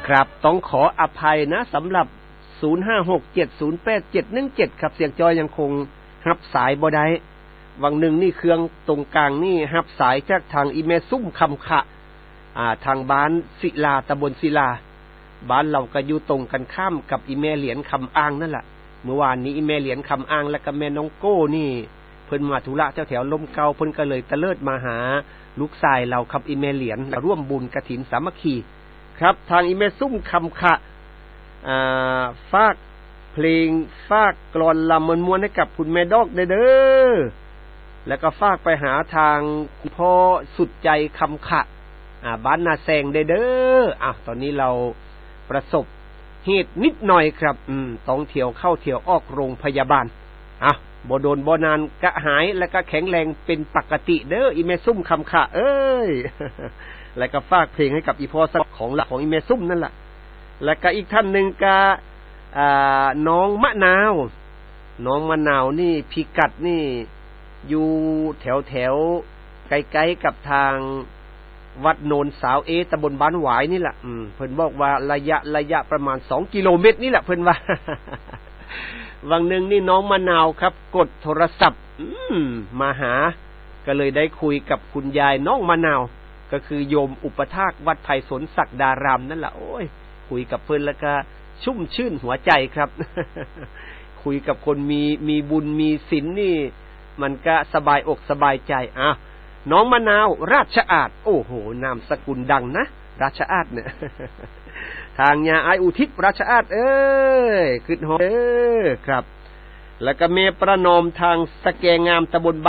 ครับต้องขออภัยนะสำหรับ0567087717ครับเสียงจอยยังคงรับสายบ่ได้วังหนึ่งนี่เครื่องตรงกลางนี่รับสายจากทางอีเมซุ่มคำขะทางบ้านศิลาตำบลศิลาบ้านเราก็อยู่ตรงกันข้ามกับอีเมเหรียญคำอ้างนั่นแหละเมื่อวานนี้อีเมเหรียญคำอ้างและก็แม่น้องโก้นี่เพิ่นมาธุระแถวลมเก่าเพิ่นก็เลยตะเลิดมาหาลูกชายเราครับอีเมเหรียญร่วมบุญกฐินสามัคคีครับทางอีเมซุ่มคำขะฝากเพลงฝากกลอนลำมวนๆให้กับคุณแม่ดอกเด้อแล้วก็ฝากไปหาทางคุณพ่อสุดใจคำขะบ้านนาแซงเด้อตอนนี้เราประสบเหตุนิดหน่อยครับต้องเที่ยวเข้าเที่ยวออกโรงพยาบาลบ่โดนบ่นานกะหายแล้วก็แข็งแรงเป็นปกติเด้ออีเมซุ่มคำขะเอ้ย แล้วก็ฝากเพลงให้กับอีพ่อสักของหลักของอีเมซุ่มนั่นแหละแล้วก็อีกท่านหนึ่งก็น้องมะนาวนี่พิกัดนี่อยู่แถวไกลๆกับทางวัดโนนสาวตำบลบ้านหวายนี่แหละเพิ่นบอกว่าระยะประมาณ2กิโลเมตรนี่แหละเพิ่นว่า วันหนึ่งนี่น้องมะนาวครับกดโทรศัพท์มาหาก็เลยได้คุยกับคุณยายน้องมะนาวก็คือโยมอุปถากวัดไผ่สนศักดารามนั่นแหละโอ้ยคุยกับเพิ่นแล้วก็ชุ่มชื่นหัวใจครับ คุยกับคนมีบุญมีศีลนี่มันก็สบายอกสบายใจน้องมะนาวราชอาจโอ้โหนามสกุลดังนะราชอาจเนี่ย ทางญาอายอุทิศราชอาจเอ้ยขึ้นฮอดครับแล้วก็เมประนอมทางสแกงามตำบล